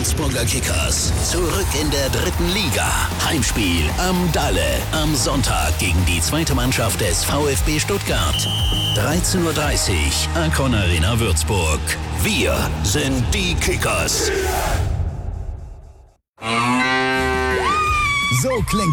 Würzburger Kickers. Zurück in der 3. Liga. Heimspiel am Dalle. Am Sonntag gegen die 2. Mannschaft des VfB Stuttgart. 13:30 Uhr, Akron Arena Würzburg. Wir sind die Kickers. So klingt